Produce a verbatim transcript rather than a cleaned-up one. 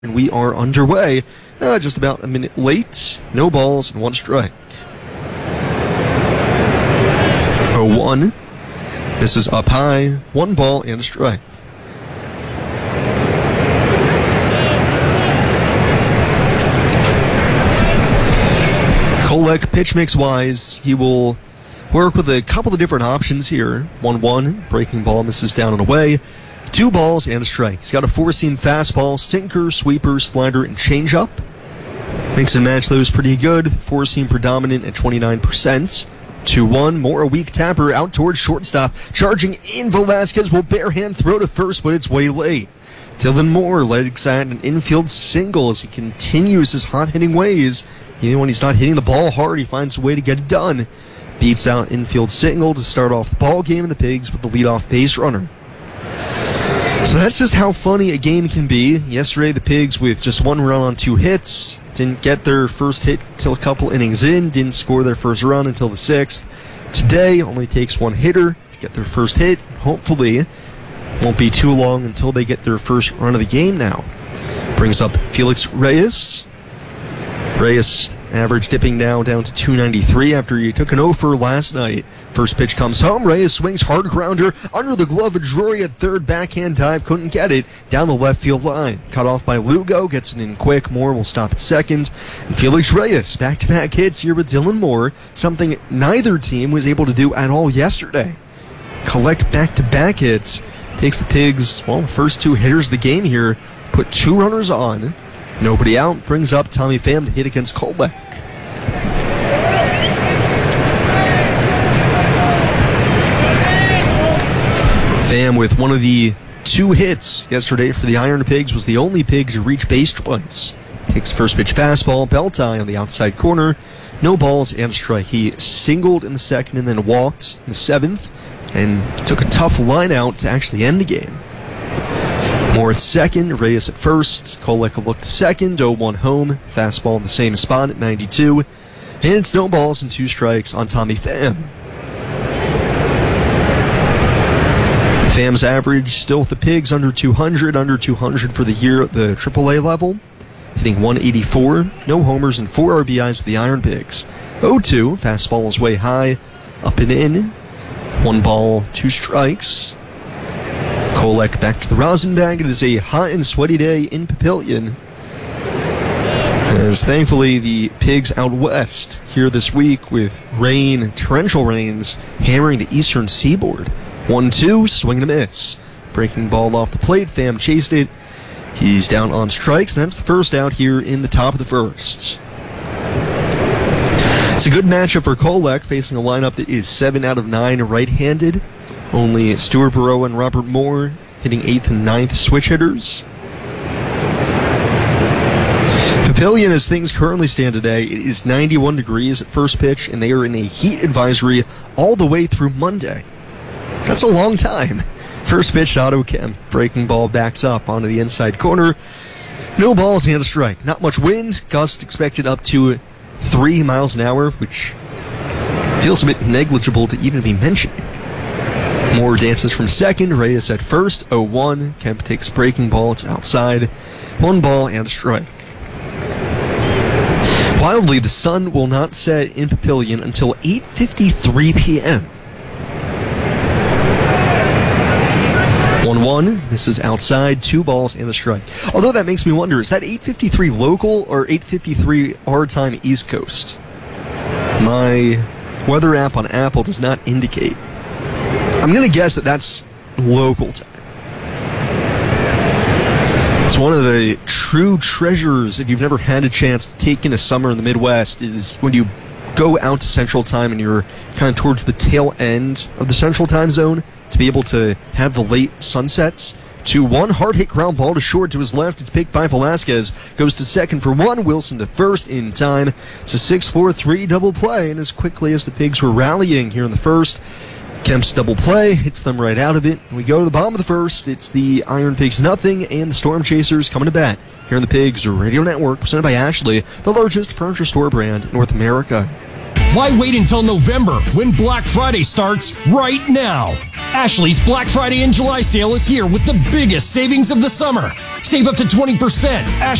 And we are underway, uh, just about a minute late. No balls and one strike. oh one. This is up high. One ball and a strike. Kolek, pitch mix wise, he will work with a couple of different options here. one one, breaking ball misses down and away. Two balls and a strike. He's got a four-seam fastball, sinker, sweeper, slider, and changeup. Mix and match those pretty good. Four-seam predominant at twenty-nine percent. two one, more a weak tapper out towards shortstop. Charging in, Velasquez will barehand throw to first, but it's way late. Dylan Moore legs at an infield single as he continues his hot-hitting ways. Even when he's not hitting the ball hard, he finds a way to get it done. Beats out infield single to start off the ball game, and the Pigs with the leadoff base runner. So that's just how funny a game can be. Yesterday, the Pigs, with just one run on two hits, didn't get their first hit till a couple innings in, didn't score their first run until the sixth. Today, only takes one hitter to get their first hit. Hopefully, won't be too long until they get their first run of the game now. Brings up Felix Reyes. Reyes average dipping now down to two ninety-three after he took an oh for last night. First pitch comes home. Reyes swings hard grounder under the glove of Drury at third. Backhand dive, couldn't get it down the left field line. Cut off by Lugo, gets it in quick. Moore will stop at second. And Felix Reyes back-to-back hits here with Dylan Moore, something neither team was able to do at all yesterday. Collect back-to-back hits takes the Pigs, well, the first two hitters of the game here, put two runners on. Nobody out, brings up Tommy Pham to hit against Kolek. Pham with one of the two hits yesterday for the Iron Pigs, was the only Pig to reach base twice. Takes first pitch fastball, belt tie on the outside corner. No balls and a strike. He singled in the second and then walked in the seventh and took a tough line out to actually end the game. Moore at second, Reyes at first. Kolek will look to second, oh one home. Fastball in the same spot at ninety-two. And it's no balls and two strikes on Tommy Pham. Pham's average still with the Pigs under two hundred, under two hundred for the year at the triple A level. Hitting one eighty-four, no homers and four R B Is with the Iron Pigs. oh two, fastball is way high, up and in. One ball, two strikes. Kolek back to the rosin bag. It is a hot and sweaty day in Papillion, as thankfully the Pigs out west here this week with rain, torrential rains, hammering the eastern seaboard. one two, swing and a miss. Breaking ball off the plate, Pham chased it. He's down on strikes, and that's the first out here in the top of the first. It's a good matchup for Kolek, facing a lineup that is seven out of nine right-handed. Only Stuart Burrow and Robert Moore hitting eighth and ninth switch hitters. Papillion, as things currently stand today, it is ninety-one degrees at first pitch, and they are in a heat advisory all the way through Monday. That's a long time. First pitch to Otto Kemp. Breaking ball backs up onto the inside corner. No balls and a strike. Not much wind. Gusts expected up to three miles an hour, which feels a bit negligible to even be mentioned. Moore dances from second, Reyes at first, oh one. Kemp takes a breaking ball, it's outside. One ball and a strike. Wildly, the sun will not set in Papillion until eight fifty-three p.m. one one, this is outside, two balls and a strike. Although that makes me wonder, is that eight fifty-three local or eight fifty-three our time East Coast? My weather app on Apple does not indicate. I'm going to guess that that's local time. It's one of the true treasures, if you've never had a chance to take in a summer in the Midwest, is when you go out to Central Time and you're kind of towards the tail end of the Central Time Zone, to be able to have the late sunsets. To one hard hit ground ball to short to his left. It's picked by Velasquez. Goes to second for one. Wilson to first in time. It's a six four three double play, and as quickly as the Pigs were rallying here in the first, Kemp's double play hits them right out of it. And we go to the bottom of the first. It's the Iron Pigs nothing, and the Storm Chasers coming to bat here in the Pigs Radio Network, presented by Ashley, the largest furniture store brand in North America. Why wait until November when Black Friday starts right now? Ashley's Black Friday and July sale is here with the biggest savings of the summer. Save up to twenty percent.